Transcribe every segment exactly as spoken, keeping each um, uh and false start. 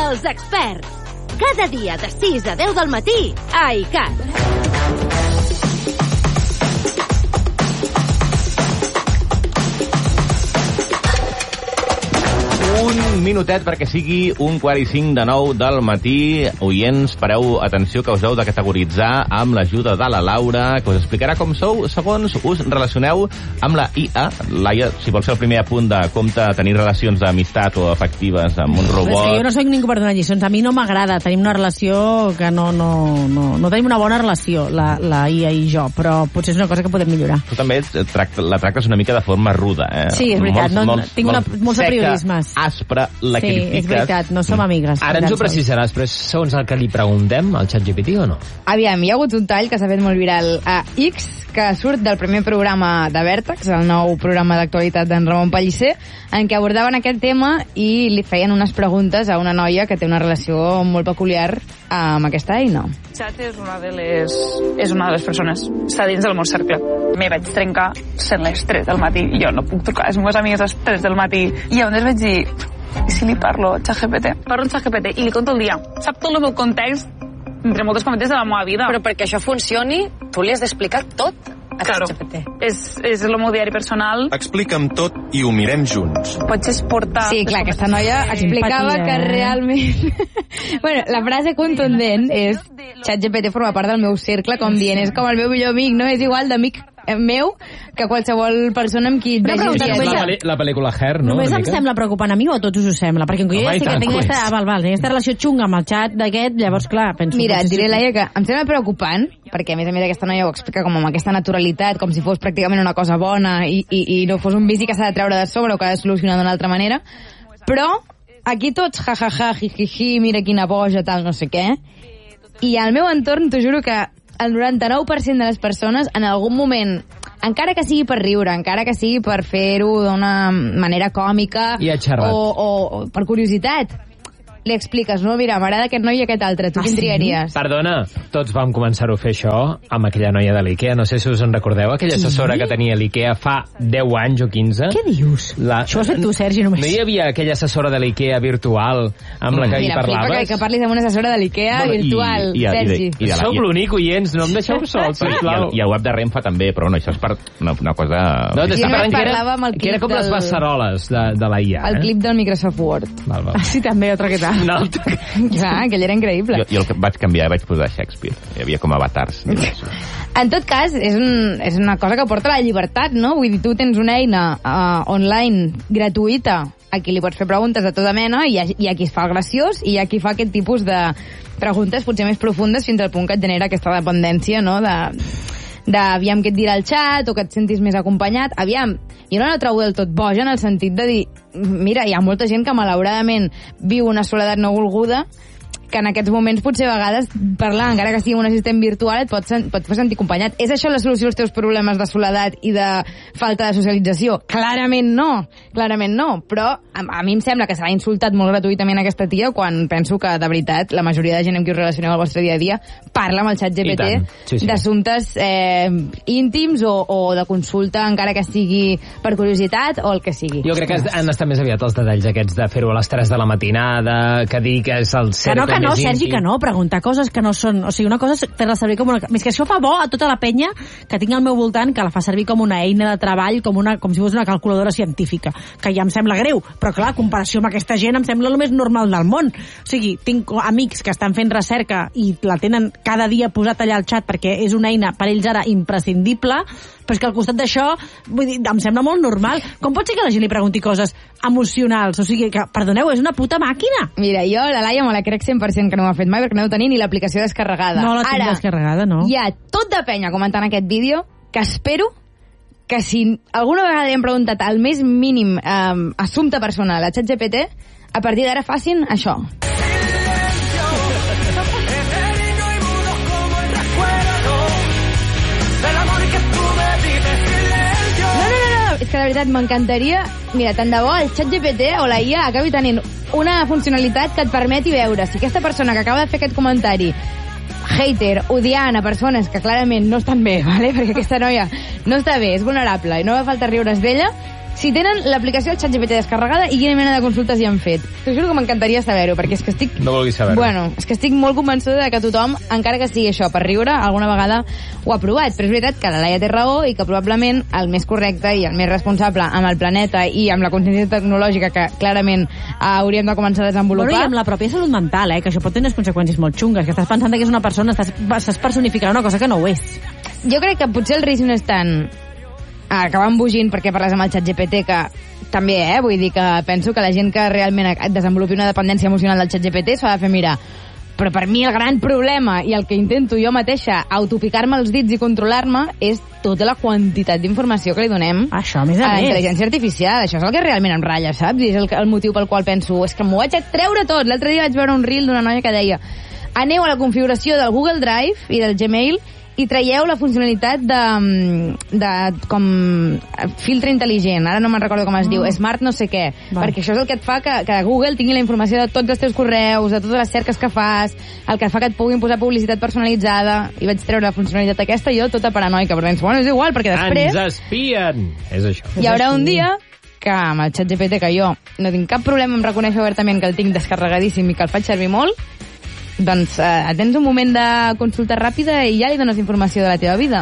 Els experts. Cada dia de sis a deu del matí a iCat. Un minutet perquè sigui un quart i cinc de nou del matí. Oients, pareu atenció que us heu de categoritzar amb l'ajuda de la Laura, que us explicarà com sou segons us relacioneu amb la I A. Laia, si vols ser el primer apunt de compte tenir relacions d'amistat o afectives amb un robot... És que jo no soc ningú per donar lliçons. A mi no m'agrada. Tenim una relació que no, no, no, no tenim una bona relació, la, la I A i jo, però potser és una cosa que podem millorar. Tu també tract, la tractes una mica de forma ruda, eh? Sí, és veritat. Molts, no, molts, tinc una, molts molts seca, apriorismes. Aspre, la sí, critiques. És veritat, no som amigues. Ara ens ho precisaràs, però segons el que li preguntem al ChatGPT o no? Aviam, hi ha hagut un tall que s'ha fet molt viral a X, que surt del primer programa de Vèrtex, el nou programa d'actualitat d'en Ramon Pellicer, en què abordaven aquest tema i li feien unes preguntes a una noia que té una relació molt peculiar amb aquesta eina. Chat és una de les, és una de les persones. Està dins del meu cercle. Me vaig trencar sent les tres del matí. Jo no puc trucar a les meves amigues a les tres del matí. I on es vaig dir, i si li parlo a ChatGPT? Parlo amb ChatGPT i li conto el dia. Sap tot el meu context, entre moltes cometes, de la meva vida. Però perquè això funcioni, tu li has d'explicar tot a claro. ChatGPT. És, és el meu diari personal. Explica'm tot i ho mirem junts. Pots exportar... Sí, clar, aquesta noia explicava Empatia, que eh? realment... bueno, la frase contundent és ChatGPT forma part del meu cercle, com dient, és com el meu millor amic, no? És igual d'amic meu que qualsevol persona amb qui et vegi el dia a La, dia. pel·li, la pel·lícula Hair, no? Només em sembla preocupant a mi o a tots us ho sembla? Perquè com que jo Home, ja sé que tant, tinc pues. aquesta, ah, val, val, tinc aquesta relació xunga amb el xat d'aquest, llavors, clar, penso... Mira, et que sí, diré, sí. Laia, que em sembla preocupant, perquè a més a més aquesta noia ho explica com amb aquesta naturalitat, com si fos pràcticament una cosa bona i, i, i no fos un vici que s'ha de treure de sobre o que ha de solucionar d'una altra manera, però aquí tots, ja, ja, ja, ji, ji, ji, mira quina boja, tal, no sé què, i al meu entorn, t'ho juro que el noranta-nou per cent de les persones en algun moment, encara que sigui per riure, encara que sigui per fer-ho d'una manera còmica I ha xerrat. o, o, o per curiositat, li expliques, no, mira, m'agrada aquest noi i aquest altre, tu Ah, quin sí? triaries? Perdona, tots vam començar-ho a fer això amb aquella noia de l'IKEA. No sé si us en recordeu, aquella assessora que tenia l'IKEA fa deu anys o quinze. Què dius? La... Això ho has fet tu, Sergi, només. No hi havia aquella assessora de l'IKEA virtual amb la que hi Mira, flipa que, parlaves? que parlis amb una assessora de l'IKEA Bueno, i- virtual, i- i- Sergi. i- i de la- Sou l'únic, oients, no em deixeu sol, I, sisplau. i el web de Renfe també, però no, això és per una, una cosa... No, Jo t'està només parlant que parlava amb era, el que era clip com les del- beceroles de, de la I A. El eh? clip del Microsoft Word. Val, val. Ah, sí, també, otra que tal. Un altre. Clar, aquell era increïble. Jo, jo el que vaig canviar i vaig posar Shakespeare. Hi havia com avatars. En tot cas, és, un, és una cosa que porta la llibertat, no? Vull dir, tu tens una eina uh, online gratuïta a qui li pots fer preguntes de tota mena i hi ha, hi ha qui es fa el graciós i hi ha qui fa aquest tipus de preguntes potser més profundes fins al punt que et genera aquesta dependència, no?, de d'aviam què et dirà el xat o que et sentis més acompanyat. Aviam, jo no la trobo del tot boja en el sentit de dir, mira, hi ha molta gent que malauradament viu una soledat no volguda, que en aquests moments potser a vegades parlar, encara que sigui un assistent virtual, et pot, sen pot fer sentir acompanyat. És això la solució als teus problemes de soledat i de falta de socialització? Clarament no, clarament no, però a, a mi em sembla que se l'ha insultat molt gratuïtament aquesta tia quan penso que, de veritat, la majoria de gent amb qui us relacioneu al vostre dia a dia parla amb el xat G P T sí, sí. d'assumptes eh, íntims o, o de consulta, encara que sigui per curiositat o el que sigui. Jo crec que han estat més aviat els detalls aquests de fer-ho a les tres de la matinada, que dir que és el Que cercle no, que no, més Sergi, íntim. que no, preguntar coses que no són... O sigui, una cosa és fer-la servir com una... Més que això fa bo a tota la penya que tinc al meu voltant, que la fa servir com una eina de treball, com, una, com si fos una calculadora científica, que ja em sembla greu, però clar, en comparació amb aquesta gent em sembla el més normal del món. O sigui, tinc amics que estan fent recerca i la tenen cada dia posat allà al xat perquè és una eina per ells ara imprescindible, però és que al costat d'això, vull dir, em sembla molt normal. Com pot ser que la gent li pregunti coses emocionals? O sigui, que, perdoneu, és una puta màquina. Mira, jo la Laia me la crec cent per cent que no ho ha fet mai perquè no deu tenir ni l'aplicació descarregada. No la tinc Ara, descarregada, no. hi ha tot de penya comentant aquest vídeo que espero que si alguna vegada li hem preguntat al més mínim eh, assumpte personal a ChatGPT, a partir d'ara facin això. És que de veritat m'encantaria... Mira, tant de bo el ChatGPT o la I A acabi tenint una funcionalitat que et permeti veure si aquesta persona que acaba de fer aquest comentari hater, odiant a persones que clarament no estan bé, ¿vale? Perquè aquesta noia no està bé, és vulnerable i no fa falta riure's d'ella, si tenen l'aplicació del ChatGPT descarregada i quina mena de consultes hi han fet. T'ho juro que m'encantaria saber-ho, perquè és que estic... No vulguis saber-ho. Bueno, és que estic molt convençuda de que tothom, encara que sigui això, per riure, alguna vegada ho ha provat. Però és veritat que la Laia té raó i que probablement el més correcte i el més responsable amb el planeta i amb la consciència tecnològica que clarament eh, hauríem de començar a desenvolupar... Bueno, i amb la pròpia salut mental, eh, que això pot tenir unes conseqüències molt xungues, que estàs pensant que és una persona, estàs, estàs personificant una cosa que no ho és. Jo crec que potser el risc no és tant acabar embogint perquè parles amb el ChatGPT, que també, eh, vull dir que penso que la gent que realment desenvolupi una dependència emocional del ChatGPT s'ha de fer mirar. Però per mi el gran problema i el que intento jo mateixa autopicar-me els dits i controlar-me és tota la quantitat d'informació que li donem això, a, més a, a la més. intel·ligència artificial. Això és el que realment em ratlla, saps? I és el, el motiu pel qual penso, és que m'ho vaig a treure tot. L'altre dia vaig veure un reel d'una noia que deia aneu a la configuració del Google Drive i del Gmail i traieu la funcionalitat de, de com filtre intel·ligent, ara no me'n recordo com es mm. diu, smart no sé què, Va. perquè això és el que et fa que, que Google tingui la informació de tots els teus correus, de totes les cerques que fas, el que fa que et puguin posar publicitat personalitzada, i vaig treure la funcionalitat aquesta, jo tota paranoica, però penso, bueno, és igual, perquè després... Ens espien! És això. Hi haurà un dia que amb el ChatGPT, que jo no tinc cap problema en reconèixer obertament que el tinc descarregadíssim i que el faig servir molt, doncs eh, tens un moment de consulta ràpida i ja li dones informació de la teva vida.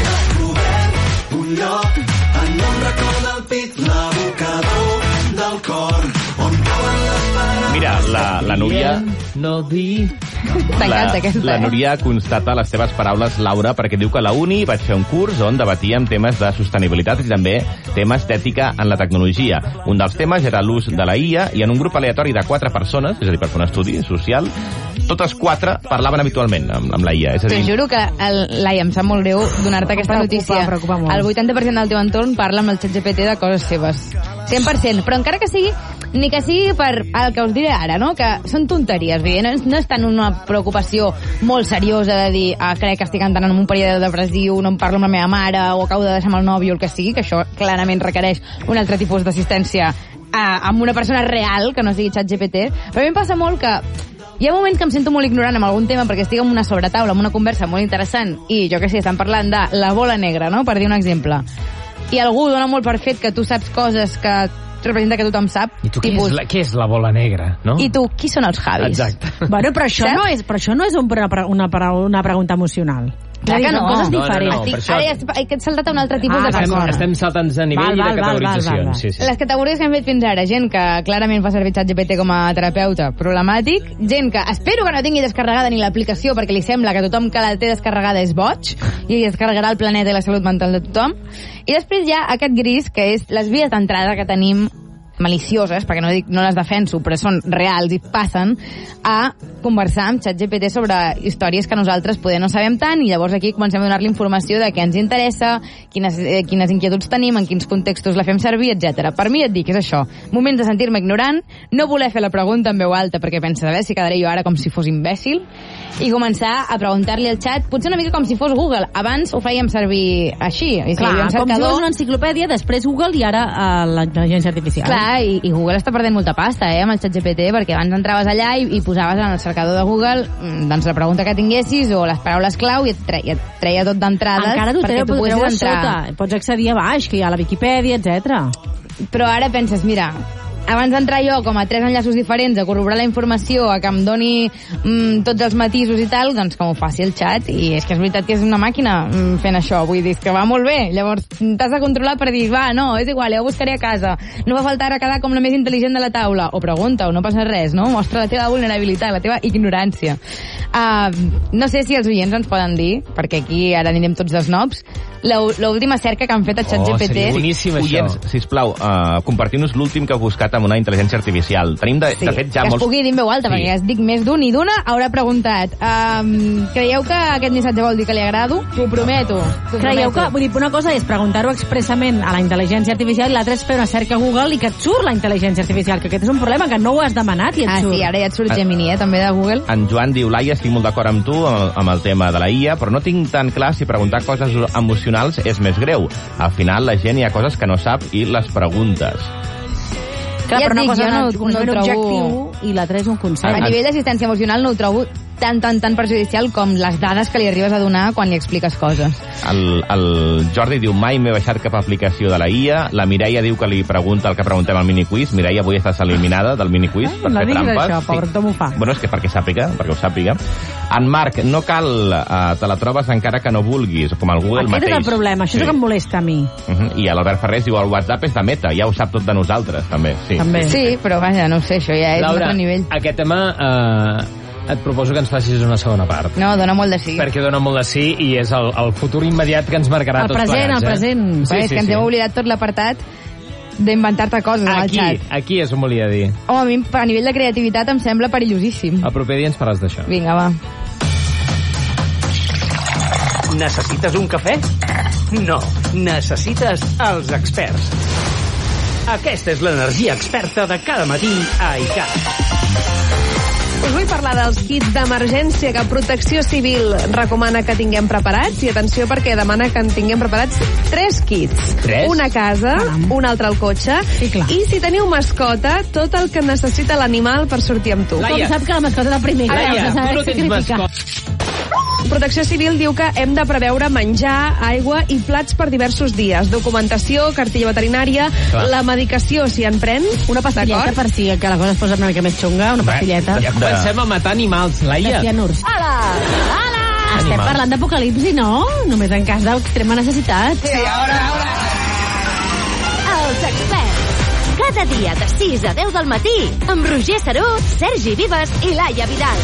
Un lloc en un racó del pit, l'abocador del cor, on cauen les paraules... Mira, la, la Núria... No dir... La, la Núria constata les teves paraules, Laura, perquè diu que a la uni vaig fer un curs on debatíem temes de sostenibilitat i també temes d'ètica en la tecnologia. Un dels temes era l'ús de la I A i en un grup aleatori de quatre persones, és a dir, per fer un estudi social, totes quatre parlaven habitualment amb, amb la I A. És a dir... T'ho juro que, el, Laia, em sap molt greu donar-te aquesta notícia. Preocupa molt. El vuitanta per cent del teu entorn parla amb el ChatGPT de coses seves. cent per cent. Però encara que sigui, ni que sigui per el que us diré ara, no? Que són tonteries, vull dir, no, no és tant una preocupació molt seriosa de dir, ah, crec que estic entrant en un període depressiu, no em parlo amb la meva mare, o acabo de deixar amb el nòvio, el que sigui, que això clarament requereix un altre tipus d'assistència eh, amb una persona real, que no sigui ChatGPT. Però a mi em passa molt que hi ha moments que em sento molt ignorant amb algun tema perquè estic en una sobretaula, en una conversa molt interessant, i jo que sé, estan parlant de la bola negra, no?, per dir un exemple. I algú dona molt per fet que tu saps coses que representa que tothom sap. I tu, què, tipus, és la, què és la bola negra, no? I tu, qui són els Javis? Exacte. Bueno, però això no és, però això no és un, una, una, una pregunta emocional. Clar que no. Són coses diferents. No, no, no, Estic, ara ja he saltat a un altre tipus Ah, de Estem, persona. estem saltant a nivell Val, val, de categoritzacions. val, val, val. Sí, sí. Les categories que hem fet fins ara, gent que clarament fa servir ChatGPT com a terapeuta problemàtic, gent que espero que no tingui descarregada ni l'aplicació perquè li sembla que tothom que la té descarregada és boig i descarregarà el planeta i la salut mental de tothom, i després hi ha aquest gris que és les vies d'entrada que tenim malicioses, perquè no dic no les defenso, però són reals i passen a conversar amb ChatGPT sobre històries que nosaltres poder no sabem tant, i llavors aquí comencem a donar-li informació de què ens interessa, quines, eh, quines inquietuds tenim, en quins contextos la fem servir, etcètera. Per mi et dic, és això, moments de sentir-me ignorant, no voler fer la pregunta en veu alta perquè penses, a veure si quedaré jo ara com si fos imbècil, i començar a preguntar-li al xat, potser una mica com si fos Google. Abans ho fèiem servir així. És Clar, un com si cercador... fos una enciclopèdia, després Google i ara uh, la intel·ligència artificial. Clar, i, i Google està perdent molta pasta, eh, amb el ChatGPT, perquè abans entraves allà i, i posaves en el cercador de Google doncs la pregunta que tinguessis o les paraules clau i et treia, i et treia tot d'entrades Encara perquè tu poguessis a entrar. sota. Pots accedir a baix, que hi ha la Viquipèdia, etcètera. Però ara penses, mira, abans d'entrar jo com a tres enllaços diferents a corroborar la informació, a que em doni mm, tots els matisos i tal, doncs com ho faci el xat, i és que és veritat que és una màquina mm, fent això, vull dir, que va molt bé. Llavors t'has de controlar per dir, va, no, és igual, ja ho buscaré a casa, no va faltar a quedar com la més intel·ligent de la taula, o pregunta, o no passa res, no? Mostra la teva vulnerabilitat, la teva ignorància. Uh, no sé si els oients ens poden dir, perquè aquí ara anirem tots desnobs, l'última cerca que han fet a ChatGPT. Oh, seria boníssim, això. Oients, sisplau, uh, compartiu-nos l'últim que heu buscat amb una intel·ligència artificial. Tenim, de, Sí, de fet, ja que molts... es pugui dir en veu alta, Sí. perquè ja es dic més d'un i d'una haurà preguntat um, creieu que aquest missatge vol dir que li agrado? T'ho prometo. T'ho Creieu que, prometo. vull dir, una cosa és preguntar-ho expressament a la intel·ligència artificial i l'altra és fer una cerca a Google i que et surt la intel·ligència artificial, que aquest és un problema, que no ho has demanat i et Ah, surt. sí, ara ja et surt Gemini, eh, també de Google. En Joan diu, Laia, estic molt d'acord amb tu amb, amb el tema de la I A, però no tinc tan clar si preguntar coses emocionals és més greu. Al final la gent hi ha coses que no sap i les preguntes. Clar, Ja et però una dic, cosa jo no- és un no ho objectiu trobo- i l'altra és un consell. A nivell d'assistència emocional no ho trobo tan, tan, tan perjudicial com les dades que li arribes a donar quan li expliques coses. El, el Jordi diu, mai m'he baixat cap aplicació de la I A. La Mireia diu que li pregunta el que preguntem al miniquiz. Mireia, avui estàs eliminada del miniquiz per no fer diguis trampes. això, pobre, sí. M'ho fa. Bueno, és que perquè sàpiga, perquè ho sàpiga. En Marc, no cal, uh, te la trobes encara que no vulguis, com el Google Aquest mateix. és el problema, això sí. és el que em molesta a mi. Uh -huh. I l'Albert Ferrés diu, el WhatsApp és de Meta, ja ho sap tot de nosaltres, també. Sí, també. Sí, però vaja, no ho sé, això ja és Laura, un altre nivell. aquest tema eh, et proposo que ens facis una segona part. No, dona molt de sí. Perquè dona molt de sí i és el, el futur immediat que ens marcarà El tots present, plegats. el present. Eh? Sí, és que ens hem oblidat tot l'apartat d'inventar-te coses al Aquí, xat. aquí és on volia dir. Home, a mi, a nivell de creativitat, em sembla perillosíssim. El proper dia ens parles d'això. Vinga, va. Necessites un cafè? No, necessites els experts. Aquesta és l'energia experta de cada matí a I C A T. Us vull parlar dels kits d'emergència que Protecció Civil recomana que tinguem preparats. I atenció, perquè demana que en tinguem preparats tres kits. Tres? Una a casa, Caram. un altre al cotxe. Sí, clar. I si teniu mascota, tot el que necessita l'animal per sortir amb tu. Laia. Com sap que la mascota és el primer que Laia, has de tu saber no tens sacrificar. mascota. Protecció Civil diu que hem de preveure menjar, aigua i plats per diversos dies. Documentació, cartilla veterinària, Clar. la medicació, si en pren. Una pastilleta D'acord? per si que la cosa es posa una mica més xunga, una pastilleta. Ja comencem a matar animals, De Laia. cianurs. Hola! Hola! Estem Animals. parlant d'apocalipsi, no? Només en cas d'extrema necessitat. Els experts. Cada dia de sis a deu del matí amb Roger Saró, Sergi Vives i Laia Vidal.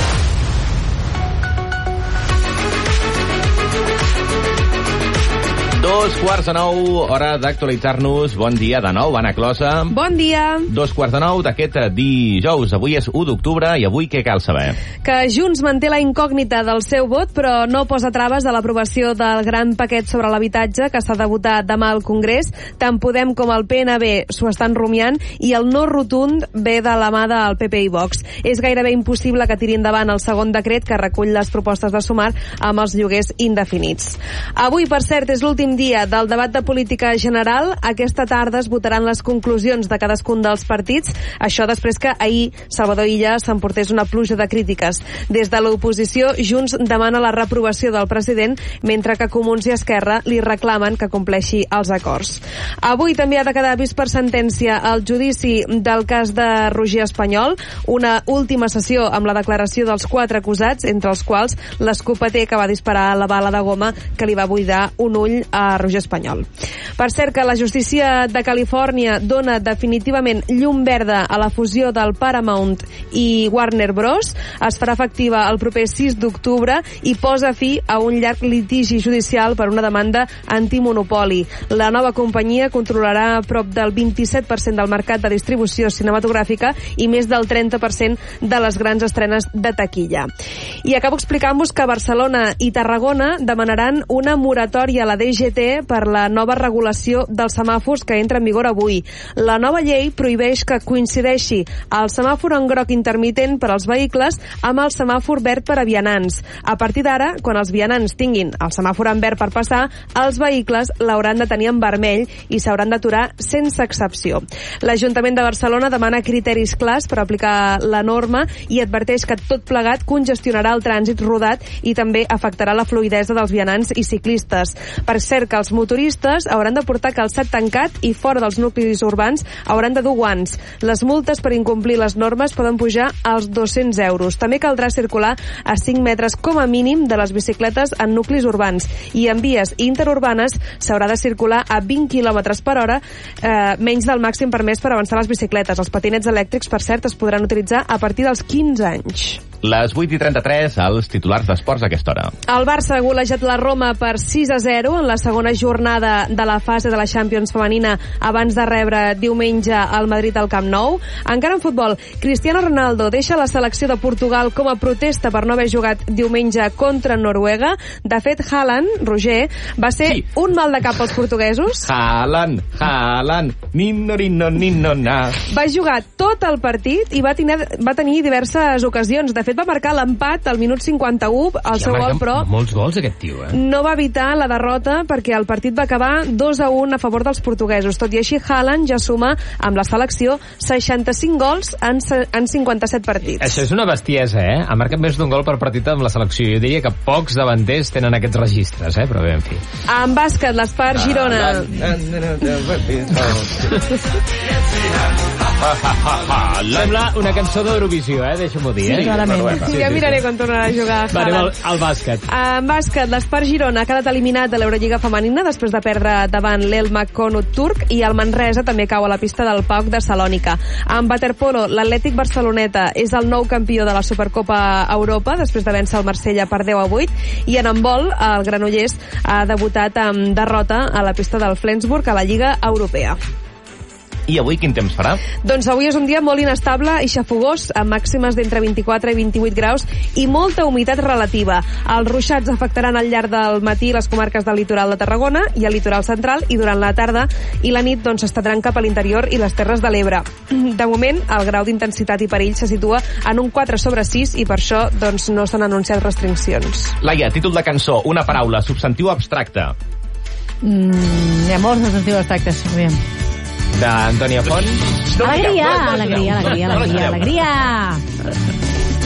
Dos quarts de nou, hora d'actualitzar-nos. Bon dia de nou, Anna Closa. Bon dia. Dos quarts de nou d'aquest dijous. Avui és u d'octubre i avui què cal saber? Que Junts manté la incògnita del seu vot, però no posa traves a l'aprovació del gran paquet sobre l'habitatge que s'ha de votar demà al Congrés. Tant Podem com el P N B s'ho estan rumiant i el no rotund ve de la mà del P P i Vox. És gairebé impossible que tiri endavant el segon decret que recull les propostes de Sumar amb els lloguers indefinits. Avui, per cert, és l'últim dia del debat de política general. Aquesta tarda es votaran les conclusions de cadascun dels partits. Això després que ahir Salvador Illa s'emportés una pluja de crítiques. Des de l'oposició, Junts demana la reprovació del president, mentre que Comuns i Esquerra li reclamen que compleixi els acords. Avui també ha de quedar vist per sentència el judici del cas de Roger Espanyol, una última sessió amb la declaració dels quatre acusats, entre els quals l'escopeter que va disparar la bala de goma que li va buidar un ull a Roger Espanyol. Per cert, que la justícia de Califòrnia dona definitivament llum verda a la fusió del Paramount i Warner Bros. Es farà efectiva el proper sis d'octubre i posa fi a un llarg litigi judicial per una demanda antimonopoli. La nova companyia controlarà prop del vint-i-set per cent del mercat de distribució cinematogràfica i més del trenta per cent de les grans estrenes de taquilla. I acabo explicant-vos que Barcelona i Tarragona demanaran una moratòria a la D G T per la nova regulació dels semàfors que entra en vigor avui. La nova llei prohibeix que coincideixi el semàfor en groc intermitent per als vehicles amb el semàfor verd per a vianants. A partir d'ara, quan els vianants tinguin el semàfor en verd per passar, els vehicles l'hauran de tenir en vermell i s'hauran d'aturar sense excepció. L'Ajuntament de Barcelona demana criteris clars per aplicar la norma i adverteix que tot plegat congestionarà el trànsit rodat i també afectarà la fluïdesa dels vianants i ciclistes. Per cert, que els motoristes hauran de portar calçat tancat i fora dels nuclis urbans hauran de dur guants. Les multes per incomplir les normes poden pujar als dos-cents euros. També caldrà circular a cinc metres com a mínim de les bicicletes en nuclis urbans i en vies interurbanes s'haurà de circular a vint quilòmetres per hora, eh, menys del màxim permès per avançar les bicicletes. Els patinets elèctrics, per cert, es podran utilitzar a partir dels quinze anys. Les vuit i trenta-tres, els titulars d'esports a aquesta hora. El Barça ha golejat la Roma per sis a zero en la segona jornada de la fase de la Champions femenina abans de rebre diumenge al Madrid al Camp Nou. Encara en futbol, Cristiano Ronaldo deixa la selecció de Portugal com a protesta per no haver jugat diumenge contra Noruega. De fet, Haaland, Roger, va ser sí. un mal de cap pels portuguesos. Haaland, Haaland, ninno, ninno, ninno, na. Va jugar tot el partit i va tenir, va tenir diverses ocasions. De fet, fet, va marcar l'empat al minut cinquanta-u, el seu gol, però molts gols, aquest tio, eh? no va evitar la derrota perquè el partit va acabar dos a un a favor dels portuguesos. Tot i així, Haaland ja suma amb la selecció seixanta-cinc gols en, en cinquanta-set partits. Això és una bestiesa, eh? Ha marcat més d'un gol per partit amb la selecció. Jo diria que pocs davanters tenen aquests registres, eh? Però bé, en fi. En bàsquet, l'Espart Girona... Sembla una cançó d'Eurovisió, eh? Deixa'm-ho dir, eh? Sí, clarament. Sí, ja miraré quan tornarà a jugar. Va, anem al, al bàsquet. En bàsquet, l'Espart Girona ha quedat eliminat de l'Eurolliga femenina després de perdre davant l'Elma Konut turc, i el Manresa també cau a la pista del P A O K de Salònica. En waterpolo, l'Atlètic Barceloneta és el nou campió de la Supercopa Europa després de vèncer el Marsella per deu a vuit, i en handbol, el Granollers ha debutat amb derrota a la pista del Flensburg a la Lliga Europea. I avui quin temps farà? Doncs avui és un dia molt inestable i xafogós, amb màximes d'entre vint-i-quatre i vint-i-vuit graus i molta humitat relativa. Els ruixats afectaran al llarg del matí les comarques del litoral de Tarragona i el litoral central, i durant la tarda i la nit doncs s'estendran cap a l'interior i les Terres de l'Ebre. De moment, el grau d'intensitat i perill se situa en un quatre sobre sis, i per això doncs, no s'han anunciat restriccions. Laia, títol de cançó, una paraula, substantiu abstracte. Mm, hi ha molts substantius abstractes, aviam. D'Antònia Font. Alegria, alegria, alegria, alegria, alegria.